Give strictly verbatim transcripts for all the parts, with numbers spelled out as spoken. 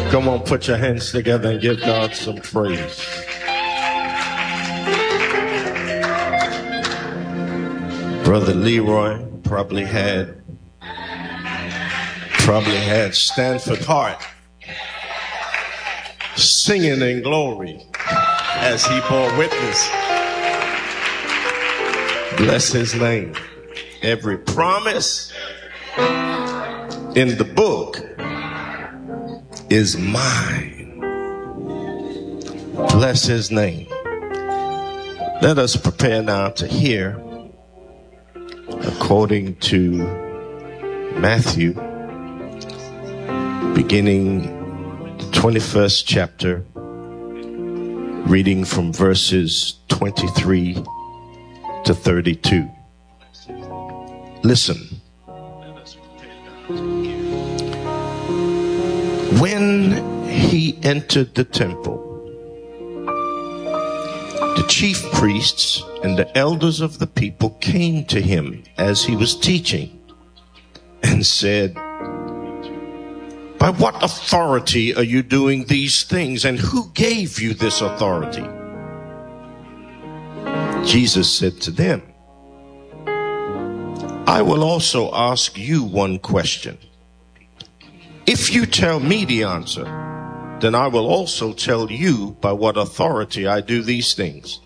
Come on, put your hands together and give God some praise. Brother Leroy probably had probably had Stanford Hart singing in glory as he bore witness. Bless his name. Every promise in the book is mine. Bless his name. Let us prepare now to hear, according to Matthew, beginning the twenty-first chapter, reading from verses twenty-three to thirty-two. Listen. When he entered the temple, the chief priests and the elders of the people came to him as he was teaching and said, "By what authority are you doing these things, and who gave you this authority?" Jesus said to them, "I will also ask you one question. If you tell me the answer, then I will also tell you by what authority I do these things.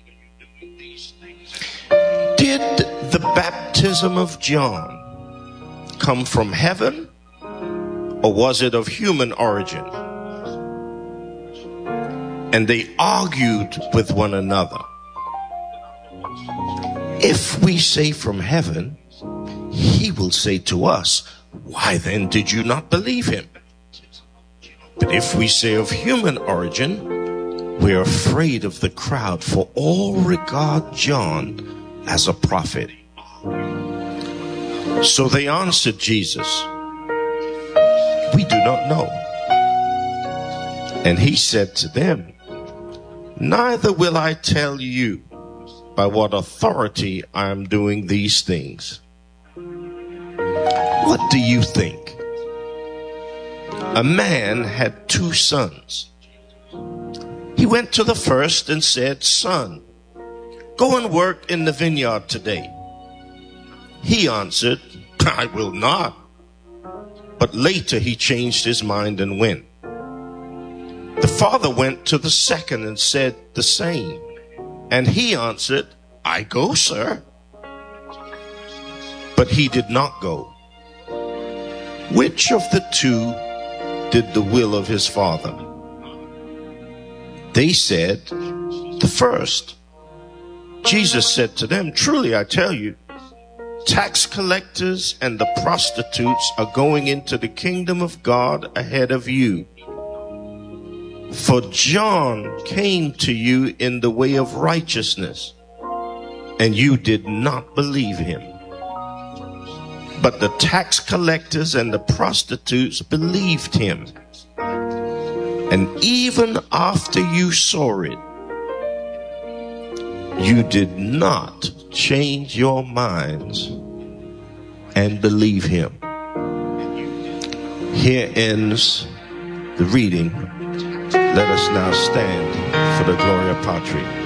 Did the baptism of John come from heaven, or was it of human origin?" And they argued with one another. "If we say from heaven, he will say to us, 'Why then did you not believe him?' But if we say of human origin, we are afraid of the crowd, for all regard John as a prophet." So they answered Jesus, "We do not know." And he said to them, "Neither will I tell you by what authority I am doing these things. What do you think? A man had two sons. He went to the first and said, 'Son, go and work in the vineyard today.' He answered, 'I will not.' But later he changed his mind and went. The father went to the second and said the same. And he answered, 'I go, sir.' But he did not go. Which of the two did the will of his father?" They said, "The first." Jesus said to them, "Truly I tell you, tax collectors and the prostitutes are going into the kingdom of God ahead of you. For John came to you in the way of righteousness, and you did not believe him. But the tax collectors and the prostitutes believed him. And even after you saw it, you did not change your minds and believe him." Here ends the reading. Let us now stand for the Gloria Patri.